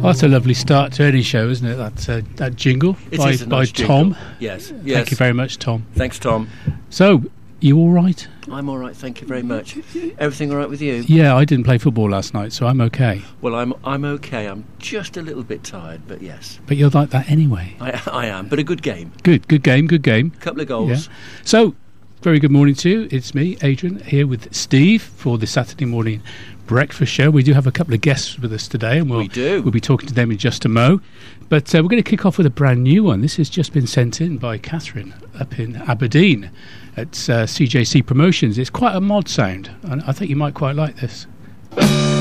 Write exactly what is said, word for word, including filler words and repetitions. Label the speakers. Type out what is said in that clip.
Speaker 1: Well, that's a lovely start to any show, isn't it? That uh, that jingle
Speaker 2: it
Speaker 1: by,
Speaker 2: is a
Speaker 1: by
Speaker 2: nice
Speaker 1: Tom.
Speaker 2: Jingle. Yes, yes.
Speaker 1: Thank you very much, Tom.
Speaker 2: Thanks, Tom.
Speaker 1: So, you all right?
Speaker 2: I'm all right, thank you very much. Everything all right with you?
Speaker 1: Yeah, I didn't play football last night, so I'm okay.
Speaker 2: Well, I'm I'm okay. I'm just a little bit tired, but yes.
Speaker 1: But you're like that anyway.
Speaker 2: I, I am, but a good game.
Speaker 1: Good, good game, good game.
Speaker 2: Couple of goals.
Speaker 1: Yeah. So, very good morning to you. It's me, Adrian, here with Steve for the Saturday morning breakfast show. We do have a couple of guests with us today, and we'll,
Speaker 2: we do.
Speaker 1: we'll be talking to them in just a mo. But uh, we're going to kick off with a brand new one. This has just been sent in by Catherine up in Aberdeen at uh, C J C Promotions. It's quite a mod sound, and I think you might quite like this.